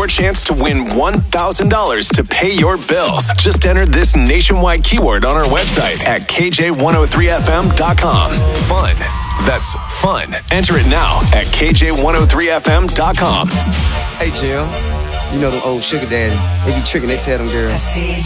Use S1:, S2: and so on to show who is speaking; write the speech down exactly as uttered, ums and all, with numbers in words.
S1: your chance to win one thousand dollars to pay your bills. Just enter this nationwide keyword on our website at K J one oh three F M dot com. Fun. That's fun. Enter it now at K J one oh three F M dot com.
S2: Hey, Jill. You know them old sugar daddy. They be tricking, they tell them girls.